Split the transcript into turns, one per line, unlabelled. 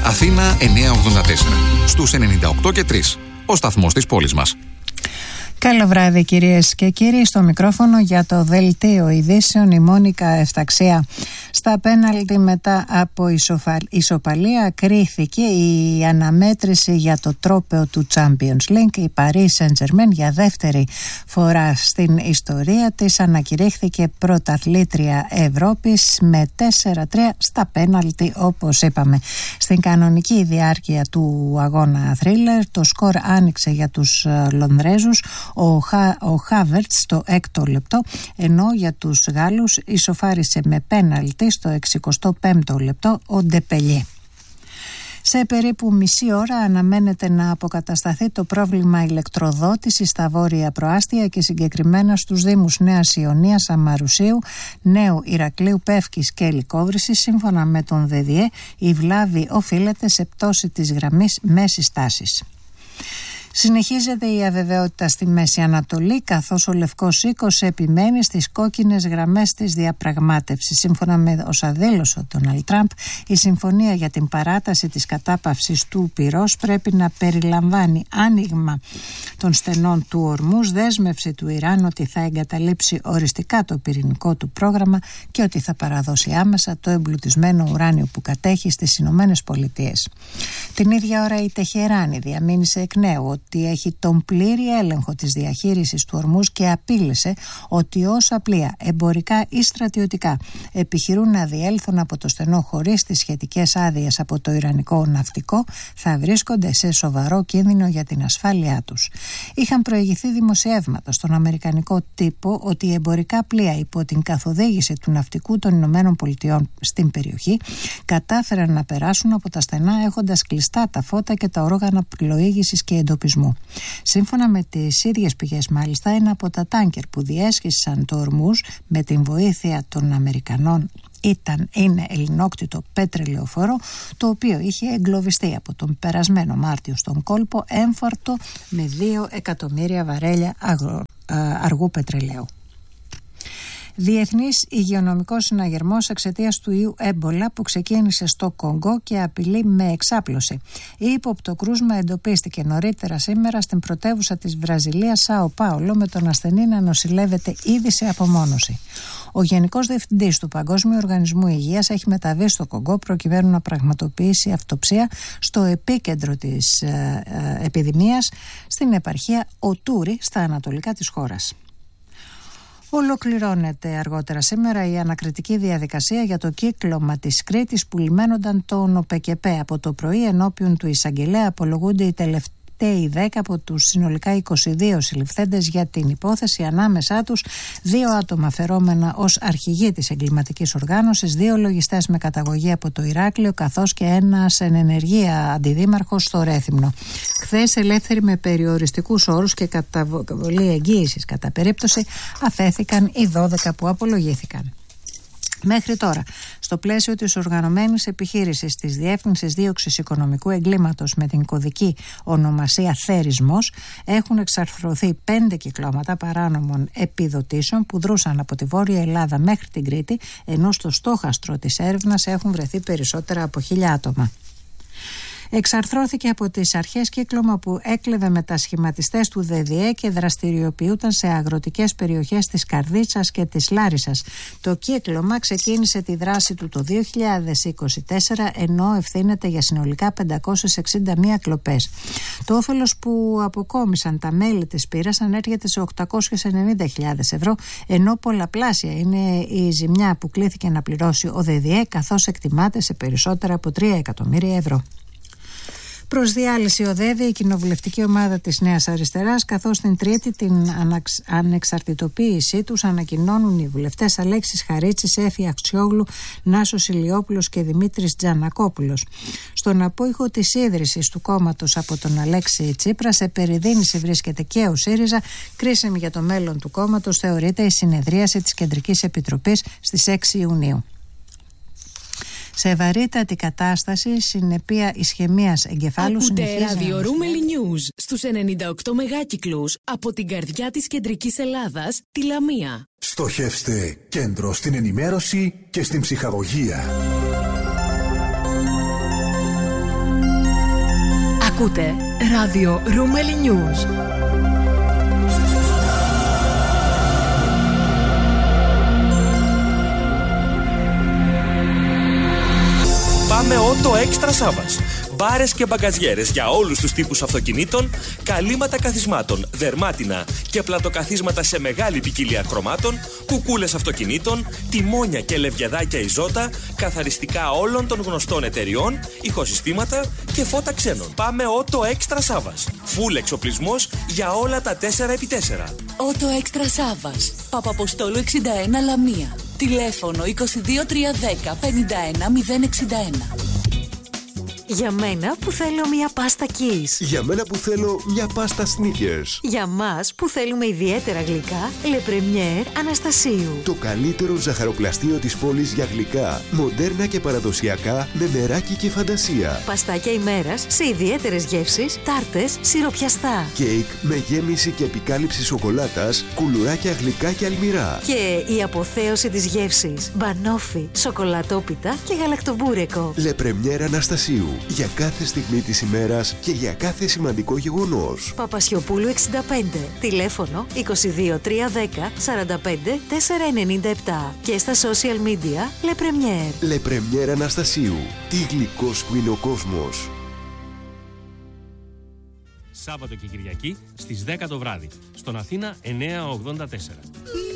Αθήνα 984. Στους 98 και 3. Ο σταθμός της πόλης μας.
Καλό βράδυ κυρίες και κύριοι, στο μικρόφωνο για το δελτίο ειδήσεων η Μόνικα Ευταξία. Στα πέναλτι μετά από ισοπαλία κρίθηκε η αναμέτρηση για το τρόπαιο του Champions League. Η Paris Saint-Germain για δεύτερη φορά στην ιστορία της ανακηρύχθηκε πρωταθλήτρια Ευρώπης με 4-3 στα πέναλτι, όπως είπαμε. Στην κανονική διάρκεια του αγώνα Thriller το σκορ άνοιξε για τους Λονδρέζους ο Χάβερτς στο 6ο λεπτό, ενώ για τους Γάλλους ισοφάρισε με πέναλτι στο 65ο λεπτό ο Ντεπελιέ. Σε περίπου μισή ώρα αναμένεται να αποκατασταθεί το πρόβλημα ηλεκτροδότησης στα βόρεια προάστια και συγκεκριμένα στους δήμους Νέας Ιωνίας, Αμαρουσίου, Νέου Ηρακλείου, Πεύκης και Λυκόβρησης. Σύμφωνα με τον ΔΔΕ, η βλάβη οφείλεται σε πτώση της γραμμής μέσης τάσης. Συνεχίζεται η αβεβαιότητα στη Μέση Ανατολή, καθώς ο Λευκός Οίκος επιμένει στις κόκκινες γραμμές της διαπραγμάτευσης. Σύμφωνα με όσα δήλωσε ο Ντόναλντ Τραμπ, η συμφωνία για την παράταση της κατάπαυσης του πυρός πρέπει να περιλαμβάνει άνοιγμα των στενών του Ορμούς, δέσμευση του Ιράν ότι θα εγκαταλείψει οριστικά το πυρηνικό του πρόγραμμα και ότι θα παραδώσει άμεσα το εμπλουτισμένο ουράνιο που κατέχει στις Ηνωμένες Πολιτείες. Την ίδια ώρα η Τεχεράνη διαμήνυσε εκ νέου ότι έχει τον πλήρη έλεγχο της διαχείρισης του Ορμούς και απείλησε ότι όσα πλοία εμπορικά ή στρατιωτικά επιχειρούν να διέλθουν από το στενό χωρίς τις σχετικές άδειες από το Ιρανικό ναυτικό θα βρίσκονται σε σοβαρό κίνδυνο για την ασφάλειά τους. Είχαν προηγηθεί δημοσιεύματα στον αμερικανικό τύπο ότι οι εμπορικά πλοία υπό την καθοδήγηση του ναυτικού των Ηνωμένων Πολιτειών στην περιοχή κατάφεραν να περάσουν από τα στενά έχοντας κλειστά τα φώτα και τα όργανα πλοήγησης και εντοπισμού. Σύμφωνα με τις ίδιες πηγές, μάλιστα, ένα από τα τάνκερ που διέσχισαν το Ορμούζ με την βοήθεια των Αμερικανών είναι ελληνόκτητο πετρελαιοφόρο, το οποίο είχε εγκλωβιστεί από τον περασμένο Μάρτιο στον κόλπο έμφορτο με 2 εκατομμύρια βαρέλια αργού πετρελαίου. Διεθνής υγειονομικός συναγερμός εξαιτίας του ιού έμπολα που ξεκίνησε στο Κονγκό και απειλεί με εξάπλωση. Η ύποπτο κρούσμα εντοπίστηκε νωρίτερα σήμερα στην πρωτεύουσα της Βραζιλίας, Σάο Πάολο, με τον ασθενή να νοσηλεύεται ήδη σε απομόνωση. Ο Γενικός Διευθυντής του Παγκόσμιου Οργανισμού Υγείας έχει μεταβεί στο Κονγκό προκειμένου να πραγματοποιήσει αυτοψία στο επίκεντρο της επιδημίας στην επαρχία Οτούρι στα ανατολικά της χώρας. Ολοκληρώνεται αργότερα σήμερα η ανακριτική διαδικασία για το κύκλωμα της Κρήτης που λιμένονταν τον ΟΠΕΚΕΠΕ. Από το πρωί ενώπιον του εισαγγελέα απολογούνται οι τελευταίοι 10 από τους συνολικά 22 συλληφθέντες για την υπόθεση, ανάμεσά τους 2 άτομα φερόμενα ως αρχηγοί της εγκληματικής οργάνωσης, 2 λογιστές με καταγωγή από το Ηράκλειο, καθώς και ένας εν ενεργεία αντιδήμαρχος στο Ρέθυμνο. Χθες ελεύθεροι με περιοριστικούς όρους και καταβολή εγγύησης κατά περίπτωση αφέθηκαν οι 12 που απολογήθηκαν. Μέχρι τώρα, στο πλαίσιο της οργανωμένης επιχείρησης της Διεύθυνσης Δίωξης Οικονομικού Εγκλήματος με την κωδική ονομασία Θέρισμος, έχουν εξαρθρωθεί 5 κυκλώματα παράνομων επιδοτήσεων που δρούσαν από τη Βόρεια Ελλάδα μέχρι την Κρήτη, ενώ στο στόχαστρο της έρευνας έχουν βρεθεί περισσότερα από 1.000 άτομα. Εξαρθρώθηκε από τις αρχές κύκλωμα που έκλεβε μετασχηματιστές του ΔΔΕ και δραστηριοποιούταν σε αγροτικές περιοχές της Καρδίτσας και της Λάρισσας. Το κύκλωμα ξεκίνησε τη δράση του το 2024, ενώ ευθύνεται για συνολικά 561 κλοπές. Το όφελος που αποκόμισαν τα μέλη της πύρας ανέρχεται σε 890.000 ευρώ, ενώ πολλαπλάσια είναι η ζημιά που κλήθηκε να πληρώσει ο ΔΔΕ, καθώς εκτιμάται σε περισσότερα από 3 εκατομμύρια ευρώ. Προς διάλυση οδεύει η κοινοβουλευτική ομάδα της Νέας Αριστεράς, καθώς την Τρίτη την ανεξαρτητοποίησή τους ανακοινώνουν οι βουλευτές Αλέξης Χαρίτσης, Έφη Αξιόγλου, Νάσος Ηλιόπουλος και Δημήτρης Τζανακόπουλος. Στον απόϊχο της ίδρυσης του κόμματος από τον Αλέξη Τσίπρα, σε περιδίνηση βρίσκεται και ο ΣΥΡΙΖΑ. Κρίσιμη για το μέλλον του κόμματος θεωρείται η συνεδρίαση της Κεντρικής Επιτροπής στις 6 Ιουνίου. Σε βαρύτατη κατάσταση, συνεπία ισχαιμίας εγκεφάλου συνεχίζει.
Ακούτε ραδιορούμελη News στους 98 μεγάκυκλους από την καρδιά της κεντρικής Ελλάδας, τη Λαμία.
Στοχεύστε κέντρο στην ενημέρωση και στην ψυχαγωγία.
Ακούτε ράδιο Ρούμελι News.
Πάμε Ότο Έξτρα Σάββας. Μπάρες και μπαγκαζιέρες για όλους τους τύπους αυτοκινήτων, καλύματα καθισμάτων, δερμάτινα και πλατοκαθίσματα σε μεγάλη ποικιλία χρωμάτων, κουκούλες αυτοκινήτων, τιμόνια και λευκεδάκια Ιζότα, καθαριστικά όλων των γνωστών εταιριών, ηχοσυστήματα και φώτα ξένων. Πάμε Ότο Έξτρα Σάββας. Φουλ εξοπλισμός για όλα τα 4x4.
Ότο Έξτρα Σάββας. Παπαποστόλου 61 Λαμία. Τηλέφωνο 22310 51061.
Για μένα που θέλω μια πάστα Kiss.
Για μένα που θέλω μια πάστα Snickers.
Για μας που θέλουμε ιδιαίτερα γλυκά, Le Premier Αναστασίου.
Το καλύτερο ζαχαροπλαστείο της πόλης για γλυκά, μοντέρνα και παραδοσιακά, με μεράκι και φαντασία.
Παστάκια ημέρας σε ιδιαίτερες γεύσεις, τάρτες, σιροπιαστά.
Κέικ με γέμιση και επικάλυψη σοκολάτας, κουλουράκια γλυκά και αλμυρά.
Και η αποθέωση της γεύσης, μπανόφι, σοκολατόπιτα και γαλακτομπούρεκο.
Le Premier Αναστασίου. Για κάθε στιγμή της ημέρας και για κάθε σημαντικό γεγονός.
Παπασιοπούλου 65. Τηλέφωνο 22310 45 497. Και στα social media Le Premier.
Le Premier Αναστασίου. Τι γλυκός που είναι ο κόσμος.
Σάββατο και Κυριακή στις 10 το βράδυ. Στον Αθήνα 984.